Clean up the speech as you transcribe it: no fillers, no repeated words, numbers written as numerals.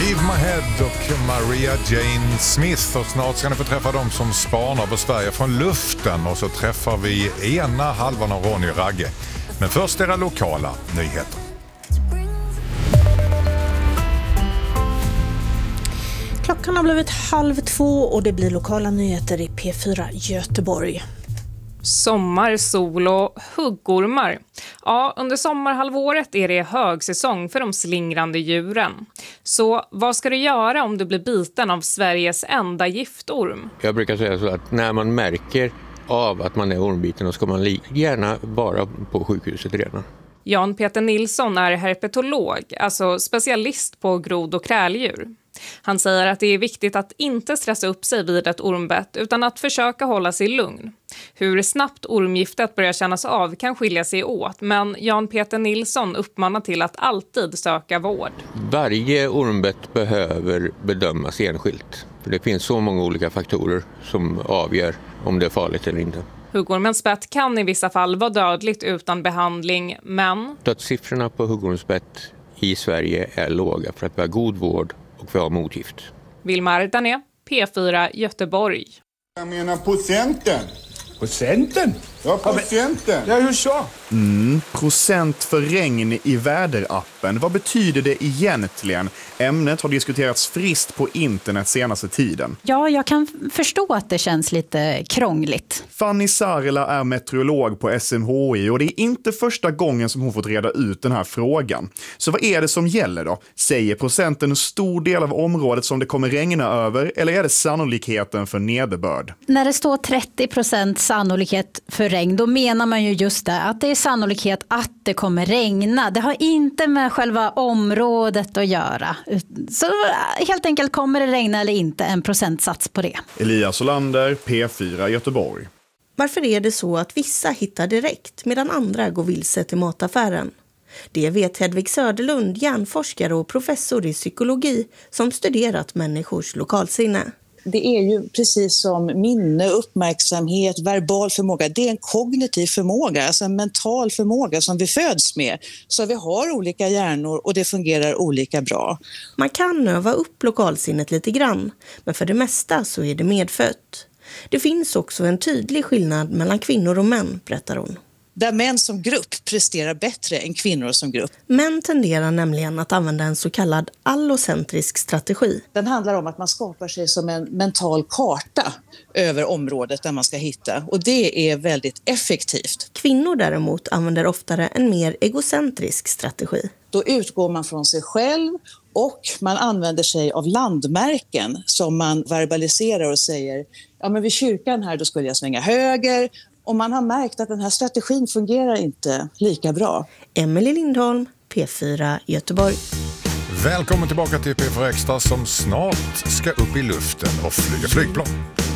Leave My Head och Maria Jane Smith. Och snart ska ni få träffa dem som spanar på Sverige från luften. Och så träffar vi ena halvan av Ronny och Ragge. Men först era lokala nyheter. Klockan har blivit 1:30 och det blir lokala nyheter i P4 Göteborg. Sommar, sol och huggormar. Ja, under sommarhalvåret är det högsäsong för de slingrande djuren. Så vad ska du göra om du blir biten av Sveriges enda giftorm? Jag brukar säga så att när man märker av att man är ormbiten, då ska man gärna vara på sjukhuset redan. Jan Peter Nilsson är herpetolog, alltså specialist på grod- och kräldjur. Han säger att det är viktigt att inte stressa upp sig vid ett ormbett utan att försöka hålla sig lugn. Hur snabbt ormgiftet börjar kännas av kan skilja sig åt, men Jan Peter Nilsson uppmanar till att alltid söka vård. Varje ormbett behöver bedömas enskilt. För det finns så många olika faktorer som avgör om det är farligt eller inte. Huggormens spett kan i vissa fall vara dödligt utan behandling, men Dödssiffrorna på huggormsspett i Sverige är låga för att vi har god vård och vi har motgift. Vilmar Dané, P4 Göteborg. Jag menar procenten. Procenten? Ja, procenten. Ja, hur så? Procent för regn i väderappen. Vad betyder det egentligen? Ämnet har diskuterats friskt på internet senaste tiden. Ja, jag kan förstå att det känns lite krångligt. Fanny Sarela är meteorolog på SMHI och det är inte första gången som hon fått reda ut den här frågan. Så vad är det som gäller då? Säger procenten en stor del av området som det kommer regna över eller är det sannolikheten för nederbörd? När det står 30% sannolikhet för regn, då menar man ju just det, att det är sannolikhet att det kommer regna. Det har inte med själva området att göra. Så helt enkelt kommer det regna eller inte, en procentsats på det. Elias Olander, P4 Göteborg. Varför är det så att vissa hittar direkt medan andra går vilse till mataffären? Det vet Hedvig Söderlund, hjärnforskare och professor i psykologi som studerat människors lokalsinne. Det är ju precis som minne, uppmärksamhet, verbal förmåga. Det är en kognitiv förmåga, alltså en mental förmåga som vi föds med. Så vi har olika hjärnor och det fungerar olika bra. Man kan öva upp lokalsinnet lite grann, men för det mesta så är det medfött. Det finns också en tydlig skillnad mellan kvinnor och män, berättar hon. Där män som grupp presterar bättre än kvinnor som grupp. Män tenderar nämligen att använda en så kallad allocentrisk strategi. Den handlar om att man skapar sig som en mental karta över området där man ska hitta. Och det är väldigt effektivt. Kvinnor däremot använder oftare en mer egocentrisk strategi. Då utgår man från sig själv och man använder sig av landmärken som man verbaliserar och säger, ja men vid kyrkan här då skulle jag svänga höger. Och man har märkt att den här strategin fungerar inte lika bra. Emelie Lindholm, P4 Göteborg. Välkommen tillbaka till P4 Extra som snart ska upp i luften och flyga flygplan.